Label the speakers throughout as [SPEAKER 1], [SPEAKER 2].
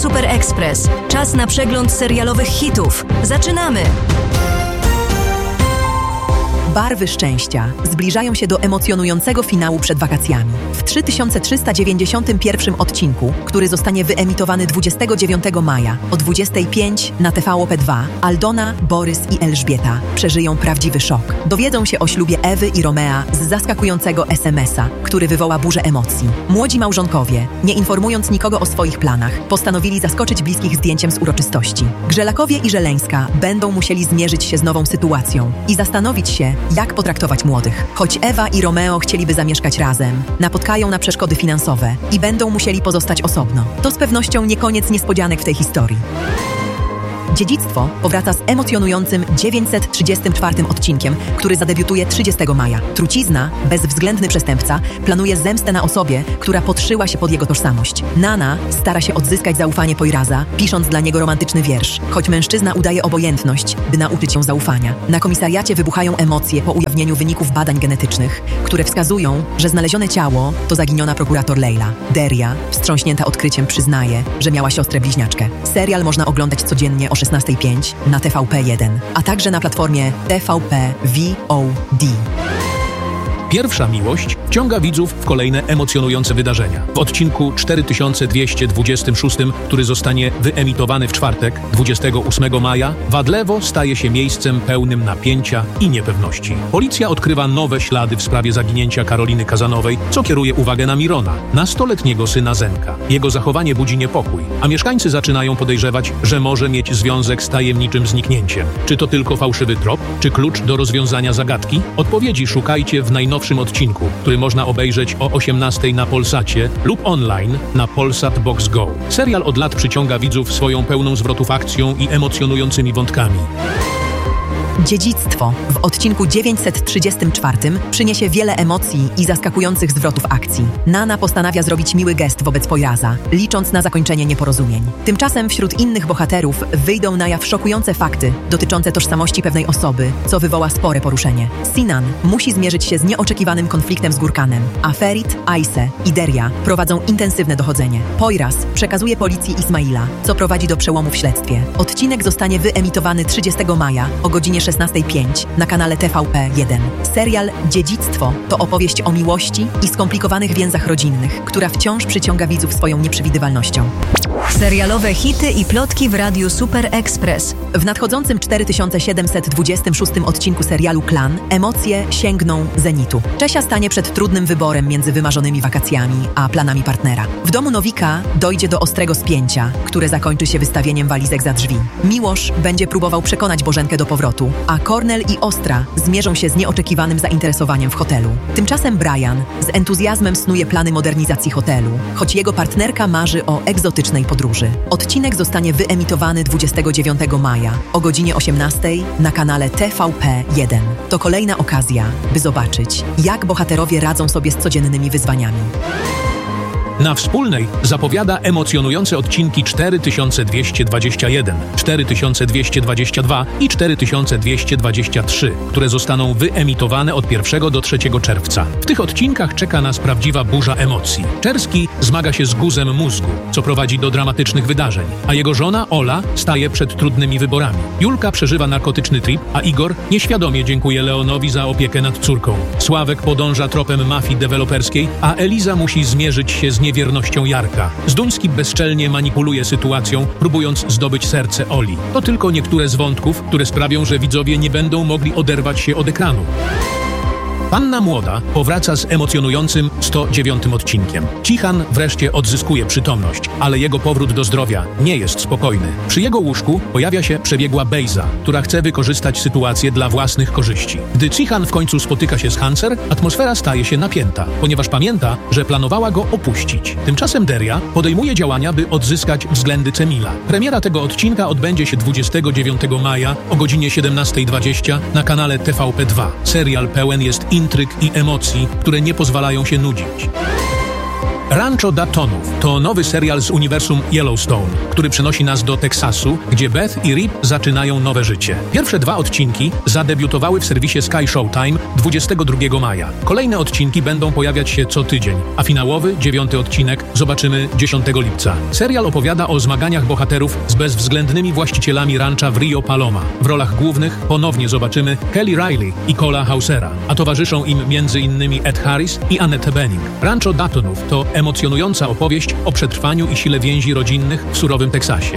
[SPEAKER 1] Super Express. Czas na przegląd serialowych hitów. Zaczynamy!
[SPEAKER 2] Barwy szczęścia zbliżają się do emocjonującego finału przed wakacjami. W 3391 odcinku, który zostanie wyemitowany 29 maja o 25 na TVP2, Aldona, Borys i Elżbieta przeżyją prawdziwy szok. Dowiedzą się o ślubie Ewy i Romea z zaskakującego SMS-a, który wywoła burzę emocji. Młodzi małżonkowie, nie informując nikogo o swoich planach, postanowili zaskoczyć bliskich zdjęciem z uroczystości. Grzelakowie i Żeleńska będą musieli zmierzyć się z nową sytuacją i zastanowić się, jak potraktować młodych. Choć Ewa i Romeo chcieliby zamieszkać razem, napotkają na przeszkody finansowe i będą musieli pozostać osobno. To z pewnością nie koniec niespodzianek w tej historii. Dziedzictwo powraca z emocjonującym 934 odcinkiem, który zadebiutuje 30 maja. Trucizna, bezwzględny przestępca, planuje zemstę na osobie, która podszyła się pod jego tożsamość. Nana stara się odzyskać zaufanie Poiraza, pisząc dla niego romantyczny wiersz, choć mężczyzna udaje obojętność, by nauczyć ją zaufania. Na komisariacie wybuchają emocje po ujawnieniu wyników badań genetycznych, które wskazują, że znalezione ciało to zaginiona prokurator Leila. Deria, wstrząśnięta odkryciem, przyznaje, że miała siostrę bliźniaczkę. Serial można oglądać codziennie o 16:05 na TVP1, a także na platformie TVP VOD.
[SPEAKER 3] Pierwsza miłość wciąga widzów w kolejne emocjonujące wydarzenia. W odcinku 4226, który zostanie wyemitowany w czwartek, 28 maja, Wadlewo staje się miejscem pełnym napięcia i niepewności. Policja odkrywa nowe ślady w sprawie zaginięcia Karoliny Kazanowej, co kieruje uwagę na Mirona, nastoletniego syna Zenka. Jego zachowanie budzi niepokój, a mieszkańcy zaczynają podejrzewać, że może mieć związek z tajemniczym zniknięciem. Czy to tylko fałszywy trop? Czy klucz do rozwiązania zagadki? Odpowiedzi szukajcie w najnowszym odcinku, który można obejrzeć o 18:00 na Polsacie lub online na Polsat Box Go. Serial od lat przyciąga widzów swoją pełną zwrotów akcją i emocjonującymi wątkami.
[SPEAKER 2] Dziedzictwo w odcinku 934 przyniesie wiele emocji i zaskakujących zwrotów akcji. Nana postanawia zrobić miły gest wobec Poiraza, licząc na zakończenie nieporozumień. Tymczasem wśród innych bohaterów wyjdą na jaw szokujące fakty dotyczące tożsamości pewnej osoby, co wywoła spore poruszenie. Sinan musi zmierzyć się z nieoczekiwanym konfliktem z Gurkanem, a Ferit, Aise i Deria prowadzą intensywne dochodzenie. Poiraz przekazuje policji Ismaila, co prowadzi do przełomu w śledztwie. Odcinek zostanie wyemitowany 30 maja o godzinie 16:05 na kanale TVP1. Serial Dziedzictwo to opowieść o miłości i skomplikowanych więzach rodzinnych, która wciąż przyciąga widzów swoją nieprzewidywalnością.
[SPEAKER 1] Serialowe hity i plotki w Radiu Super Express.
[SPEAKER 2] W nadchodzącym 4726 odcinku serialu Klan emocje sięgną zenitu. Czesia stanie przed trudnym wyborem między wymarzonymi wakacjami a planami partnera. W domu Nowika dojdzie do ostrego spięcia, które zakończy się wystawieniem walizek za drzwi. Miłosz będzie próbował przekonać Bożenkę do powrotu, a Kornel i Ostra zmierzą się z nieoczekiwanym zainteresowaniem w hotelu. Tymczasem Brian z entuzjazmem snuje plany modernizacji hotelu, choć jego partnerka marzy o egzotycznej podróży. Odcinek zostanie wyemitowany 29 maja o godzinie 18:00 na kanale TVP1. To kolejna okazja, by zobaczyć, jak bohaterowie radzą sobie z codziennymi wyzwaniami.
[SPEAKER 3] Na Wspólnej zapowiada emocjonujące odcinki 4221, 4222 i 4223, które zostaną wyemitowane od 1 do 3 czerwca. W tych odcinkach czeka nas prawdziwa burza emocji. Czerski zmaga się z guzem mózgu, co prowadzi do dramatycznych wydarzeń, a jego żona Ola staje przed trudnymi wyborami. Julka przeżywa narkotyczny trip, a Igor nieświadomie dziękuje Leonowi za opiekę nad córką. Sławek podąża tropem mafii deweloperskiej, a Eliza musi zmierzyć się z niewiernością Jarka. Zduński bezczelnie manipuluje sytuacją, próbując zdobyć serce Oli. To tylko niektóre z wątków, które sprawią, że widzowie nie będą mogli oderwać się od ekranu. Panna Młoda powraca z emocjonującym 109 odcinkiem. Cichan wreszcie odzyskuje przytomność, ale jego powrót do zdrowia nie jest spokojny. Przy jego łóżku pojawia się przebiegła Bejza, która chce wykorzystać sytuację dla własnych korzyści. Gdy Cichan w końcu spotyka się z Hanser, atmosfera staje się napięta, ponieważ pamięta, że planowała go opuścić. Tymczasem Deria podejmuje działania, by odzyskać względy Cemila. Premiera tego odcinka odbędzie się 29 maja o godzinie 17:20 na kanale TVP2. Serial pełen jest intryg i emocji, które nie pozwalają się nudzić. Rancho Daltonów to nowy serial z uniwersum Yellowstone, który przenosi nas do Teksasu, gdzie Beth i Rip zaczynają nowe życie. Pierwsze 2 odcinki zadebiutowały w serwisie Sky Showtime 22 maja. Kolejne odcinki będą pojawiać się co tydzień, a finałowy, 9 odcinek, zobaczymy 10 lipca. Serial opowiada o zmaganiach bohaterów z bezwzględnymi właścicielami rancha w Rio Paloma. W rolach głównych ponownie zobaczymy Kelly Riley i Cola Hausera, a towarzyszą im m.in. Ed Harris i Annette Bening. Rancho Daltonów to emocjonująca opowieść o przetrwaniu i sile więzi rodzinnych w surowym Teksasie.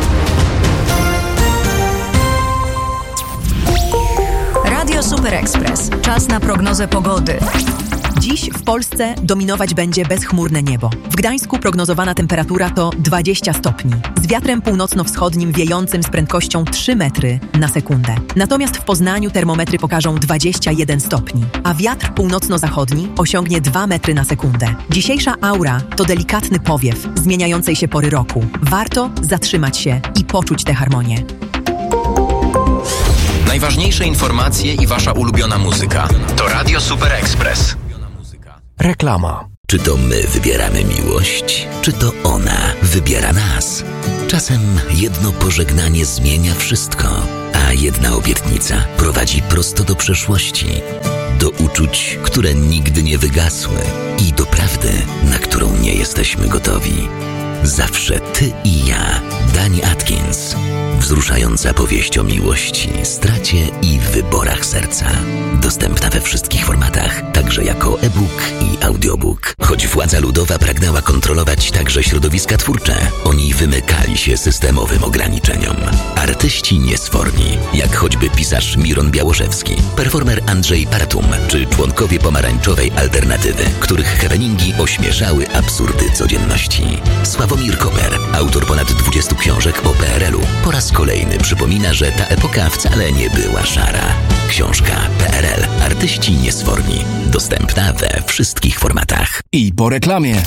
[SPEAKER 1] Radio Super Express. Czas na prognozę pogody.
[SPEAKER 2] Dziś w Polsce dominować będzie bezchmurne niebo. W Gdańsku prognozowana temperatura to 20 stopni, z wiatrem północno-wschodnim wiejącym z prędkością 3 metry na sekundę. Natomiast w Poznaniu termometry pokażą 21 stopni, a wiatr północno-zachodni osiągnie 2 metry na sekundę. Dzisiejsza aura to delikatny powiew zmieniającej się pory roku. Warto zatrzymać się i poczuć tę harmonię.
[SPEAKER 4] Najważniejsze informacje i wasza ulubiona muzyka to Radio Super Express.
[SPEAKER 5] Reklama.
[SPEAKER 6] Czy to my wybieramy miłość, czy to ona wybiera nas? Czasem jedno pożegnanie zmienia wszystko, a jedna obietnica prowadzi prosto do przeszłości, do uczuć, które nigdy nie wygasły i do prawdy, na którą nie jesteśmy gotowi. Zawsze ty i ja. Dani Atkins. Wzruszająca powieść o miłości, stracie i wyborach serca. Dostępna we wszystkich formatach, także jako e-book i audiobook. Choć władza ludowa pragnęła kontrolować także środowiska twórcze, oni wymykali się systemowym ograniczeniom. Artyści niesforni, jak choćby pisarz Miron Białoszewski, performer Andrzej Partum, czy członkowie pomarańczowej alternatywy, których happeningi ośmieszały absurdy codzienności. Sławomir Koper, autor ponad 20 książek o PRL-u, po raz kolejny przypomina, że ta epoka wcale nie była szara. Książka PRL. Artyści niesforni. Dostępna we wszystkich formatach.
[SPEAKER 5] I po reklamie.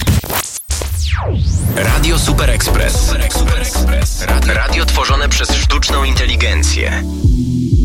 [SPEAKER 4] Radio Super Express. Radio tworzone przez sztuczną inteligencję.